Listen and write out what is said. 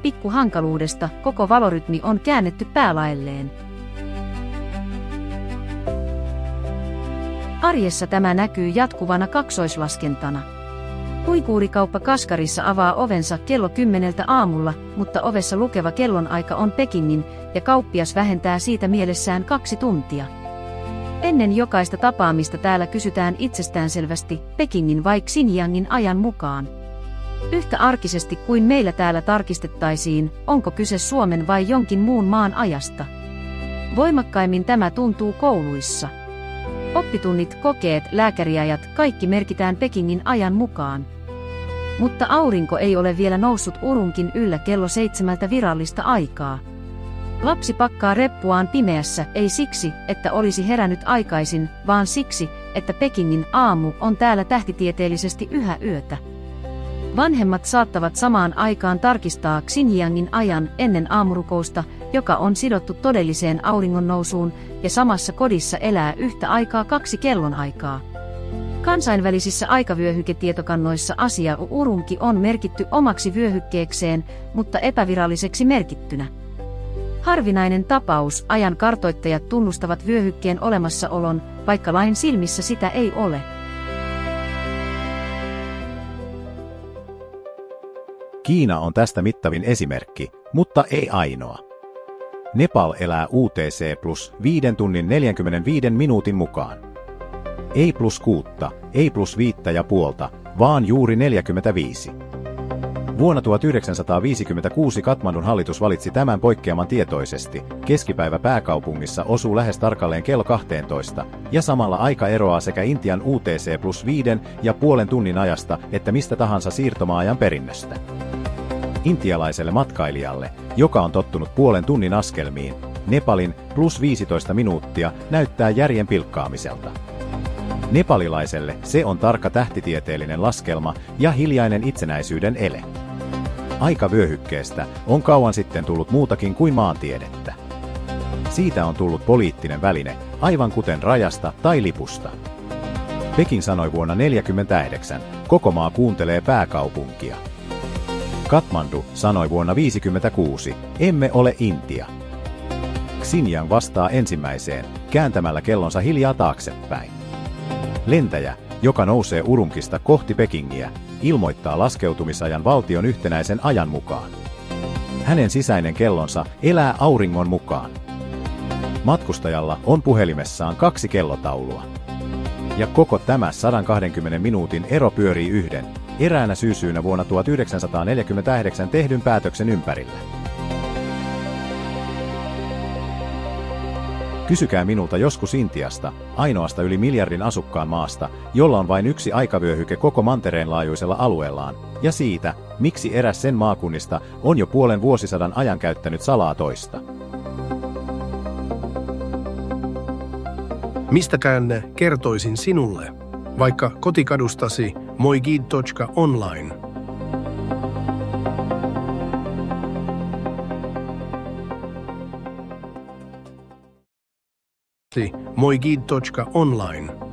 pikkuhankaluudesta koko valorytmi on käännetty päälaelleen. Arjessa tämä näkyy jatkuvana kaksoislaskentana. Uiguurikauppa Kasgarissa avaa ovensa kello 10 aamulla, mutta ovessa lukeva kellonaika on Pekingin, ja kauppias vähentää siitä mielessään 2 tuntia. Ennen jokaista tapaamista täällä kysytään itsestäänselvästi Pekingin vai Xinjiangin ajan mukaan. Yhtä arkisesti kuin meillä täällä tarkistettaisiin, onko kyse Suomen vai jonkin muun maan ajasta. Voimakkaimmin tämä tuntuu kouluissa. Oppitunnit, kokeet, lääkäriajat, kaikki merkitään Pekingin ajan mukaan. Mutta aurinko ei ole vielä noussut Urumqin yllä kello 7 virallista aikaa. Lapsi pakkaa reppuaan pimeässä, ei siksi, että olisi herännyt aikaisin, vaan siksi, että Pekingin aamu on täällä tähtitieteellisesti yhä yötä. Vanhemmat saattavat samaan aikaan tarkistaa Xinjiangin ajan ennen aamurukousta, joka on sidottu todelliseen auringonnousuun, ja samassa kodissa elää yhtä aikaa 2 kellonaikaa. Kansainvälisissä aikavyöhyketietokannoissa asia Urumqi on merkitty omaksi vyöhykkeekseen, mutta epäviralliseksi merkittynä. Harvinainen tapaus, ajan kartoittajat tunnustavat vyöhykkeen olemassaolon, vaikka lain silmissä sitä ei ole. Kiina on tästä mittavin esimerkki, mutta ei ainoa. Nepal elää UTC plus 5 tunnin 45 minuutin mukaan. Ei plus 6, ei plus 5,5, vaan juuri 45. Vuonna 1956 Katmandun hallitus valitsi tämän poikkeaman tietoisesti. Keskipäivä pääkaupungissa osuu lähes tarkalleen kello 12, ja samalla aika eroaa sekä Intian UTC plus 5,5 tunnin ajasta että mistä tahansa siirtomaajan perinnöstä. Intialaiselle matkailijalle, joka on tottunut puolen tunnin askelmiin, Nepalin plus 15 minuuttia näyttää järjen pilkkaamiselta. Nepalilaiselle se on tarkka tähtitieteellinen laskelma ja hiljainen itsenäisyyden ele. Aikavyöhykkeestä on kauan sitten tullut muutakin kuin maantiedettä. Siitä on tullut poliittinen väline, aivan kuten rajasta tai lipusta. Peking sanoi vuonna 1949, koko maa kuuntelee pääkaupunkia. Katmandu sanoi vuonna 1956, emme ole Intia. Xinjiang vastaa ensimmäiseen, kääntämällä kellonsa hiljaa taaksepäin. Lentäjä, joka nousee Urumqista kohti Pekingiä, ilmoittaa laskeutumisajan valtion yhtenäisen ajan mukaan. Hänen sisäinen kellonsa elää auringon mukaan. Matkustajalla on puhelimessaan 2 kellotaulua. Ja koko tämä 120 minuutin ero pyörii yhden, eräänä syysyynä vuonna 1949 tehdyn päätöksen ympärillä. Kysykää minulta joskus Intiasta, ainoasta yli miljardin asukkaan maasta, jolla on vain yksi aikavyöhyke koko mantereen laajuisella alueellaan, ja siitä, miksi eräs sen maakunnista on jo puolen vuosisadan ajan käyttänyt salaa toista. Mistäkään kertoisin sinulle, vaikka kotikadustasi moiguide.online. moiguide.online